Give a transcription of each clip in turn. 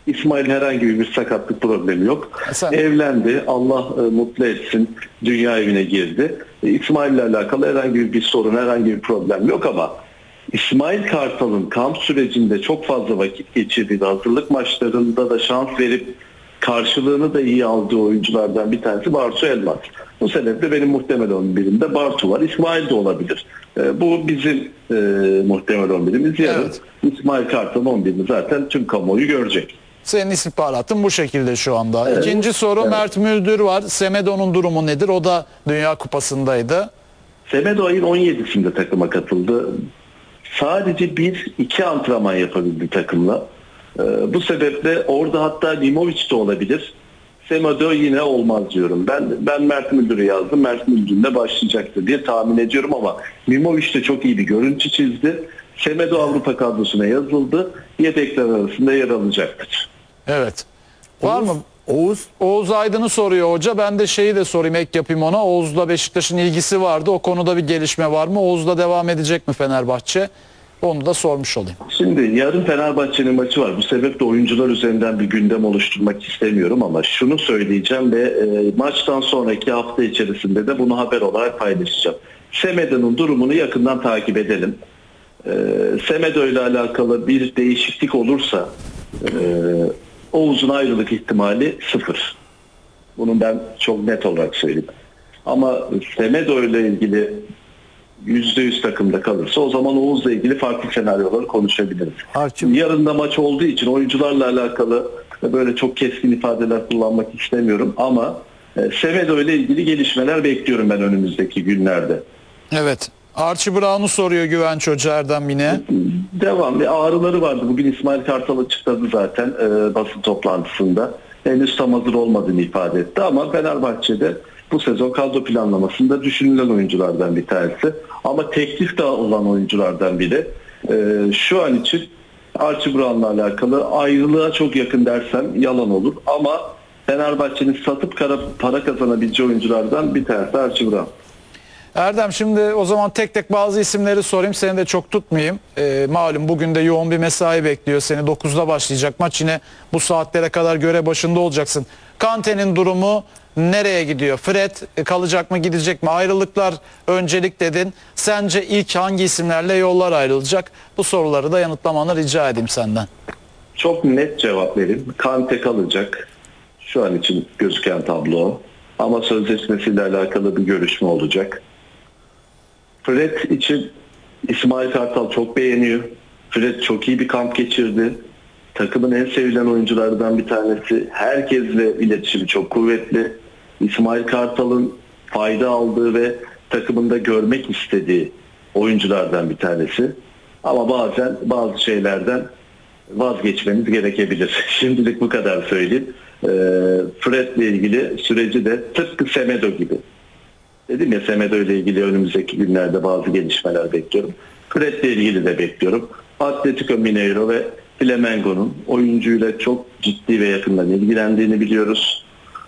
İsmail herhangi bir sakatlık problemi yok. Sen... Evlendi. Allah mutlu etsin. Dünya evine girdi. İsmail ile alakalı herhangi bir sorun, herhangi bir problem yok ama İsmail Kartal'ın kamp sürecinde çok fazla vakit geçirdiği, hazırlık maçlarında da şans verip karşılığını da iyi aldığı oyunculardan bir tanesi Bartu Elmas. Bu sebeple benim muhtemel 11'imde Bartu var. İsmail de olabilir. Bu bizim muhtemel 11'imiz. Yarın evet. İsmail Kartal'ın 11'ini zaten tüm kamuoyu görecek. Senin istihbaratın bu şekilde şu anda. Evet. İkinci soru evet. Mert Müldür var. Semedo'nun durumu nedir? O da Dünya Kupası'ndaydı. Semedo ayın 17'sinde takıma katıldı. Sadece 1-2 antrenman yapabildi takımla. Bu sebeple orada hatta Limovic de olabilir. Semedo yine olmaz diyorum. Ben Mert Müldür'ü yazdım. Mert Müldür'le başlayacaktır diye tahmin ediyorum ama Limovic de çok iyi bir görüntü çizdi. Semedo Avrupa kadrosuna yazıldı. Yedekler arasında yer alacaktır. Evet. Var mı? Oğuz Aydın'ı soruyor hoca. Ben de şeyi de sorayım, ek yapayım ona. Oğuz'la Beşiktaş'ın ilgisi vardı. O konuda bir gelişme var mı? Oğuz'la devam edecek mi Fenerbahçe? Onu da sormuş olayım. Şimdi yarın Fenerbahçe'nin maçı var. Bu sebeple oyuncular üzerinden bir gündem oluşturmak istemiyorum ama şunu söyleyeceğim ve maçtan sonraki hafta içerisinde de bunu haber olarak paylaşacağım. Semedo'nun durumunu yakından takip edelim. Semedo ile alakalı bir değişiklik olursa Oğuz'un ayrılık ihtimali 0. Bunu ben çok net olarak söyleyeyim. Ama Semedo ile ilgili %100 takımda kalırsa o zaman Oğuz'la ilgili farklı senaryoları konuşabiliriz. Yarın da maç olduğu için oyuncularla alakalı böyle çok keskin ifadeler kullanmak istemiyorum ama Semedo ile ilgili gelişmeler bekliyorum ben önümüzdeki günlerde. Evet. Archie Brown'u soruyor Güvenç Hoca Erdem yine. Devam. Ağrıları vardı. Bugün İsmail Kartal açıkladı zaten basın toplantısında. Henüz tam hazır olmadığını ifade etti ama Fenerbahçe'de bu sezon kadro planlamasında düşünülen oyunculardan bir tanesi. Ama teklif de olan oyunculardan biri. Şu an için Archie Brown'la alakalı ayrılığa çok yakın dersem yalan olur. Ama Fenerbahçe'nin satıp para kazanabileceği oyunculardan bir tanesi Archie Brown. Erdem, şimdi o zaman tek tek bazı isimleri sorayım. Seni de çok tutmayayım. Malum bugün de yoğun bir mesai bekliyor seni. 9'da başlayacak maç. Yine bu saatlere kadar görev başında olacaksın. Kante'nin durumu nereye gidiyor? Fred kalacak mı, gidecek mi? Ayrılıklar öncelik dedin. Sence ilk hangi isimlerle yollar ayrılacak? Bu soruları da yanıtlamanı rica edeyim senden. Çok net cevap vereyim. Kante kalacak. Şu an için gözüken tablo. Ama sözleşmesiyle alakalı bir görüşme olacak. Fred için İsmail Kartal çok beğeniyor. Fred çok iyi bir kamp geçirdi. Takımın en sevilen oyunculardan bir tanesi. Herkesle iletişimi çok kuvvetli. İsmail Kartal'ın fayda aldığı ve takımında görmek istediği oyunculardan bir tanesi. Ama bazen bazı şeylerden vazgeçmemiz gerekebilir. Şimdilik bu kadar söyleyeyim. Fred'le ilgili süreci de tıpkı Semedo gibi. Dedim ya, Semedo ile ilgili önümüzdeki günlerde bazı gelişmeler bekliyorum. Fred'le ilgili de bekliyorum. Atletico Mineiro ve Flamengo'nun oyuncuyla çok ciddi ve yakından ilgilendiğini biliyoruz.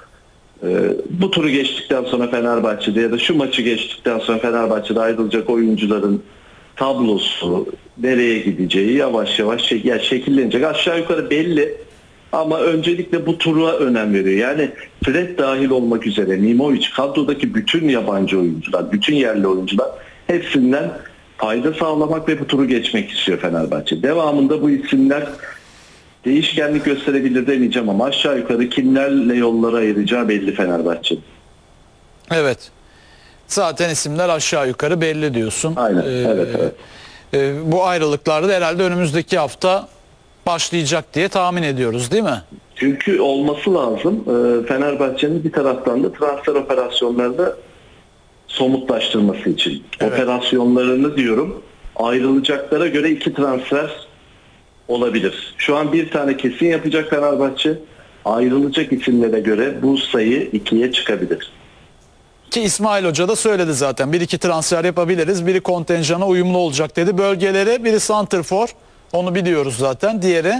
Bu turu geçtikten sonra Fenerbahçe'de ya da şu maçı geçtikten sonra Fenerbahçe'de ayrılacak oyuncuların tablosu, nereye gideceği yavaş yavaş şekillenecek. Aşağı yukarı belli. Ama öncelikle bu tura önem veriyor. Yani Fred dahil olmak üzere Limovic, kadrodaki bütün yabancı oyuncular, bütün yerli oyuncular hepsinden fayda sağlamak ve bu turu geçmek istiyor Fenerbahçe. Devamında bu isimler değişkenlik gösterebilir demeyeceğim ama aşağı yukarı kimlerle yollara ayıracağı belli Fenerbahçe. Evet. Zaten isimler aşağı yukarı belli diyorsun. Aynen. Evet. Bu ayrılıklarda da herhalde önümüzdeki hafta başlayacak diye tahmin ediyoruz, değil mi? Çünkü olması lazım. Fenerbahçe'nin bir taraftan da transfer operasyonlarda somutlaştırması için. Evet. Operasyonlarını diyorum, ayrılacaklara göre 2 transfer olabilir. Şu an bir tane kesin yapacak Fenerbahçe. Ayrılacak isimlere göre bu sayı 2'ye çıkabilir. Ki İsmail Hoca da söyledi zaten. 1-2 transfer yapabiliriz. Biri kontenjana uyumlu olacak dedi. Bölgelere biri santrfor. Onu biliyoruz zaten. Diğeri?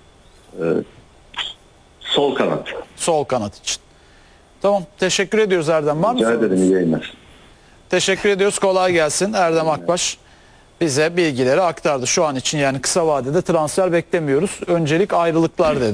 Sol kanat. Sol kanat için. Tamam. Teşekkür ediyoruz Erdem. Var mı? Rica ederim. İyi yayınlar. Teşekkür ediyoruz. Kolay gelsin. Erdem Akbaş bize bilgileri aktardı. Şu an için yani kısa vadede transfer beklemiyoruz. Öncelik ayrılıklar dedi.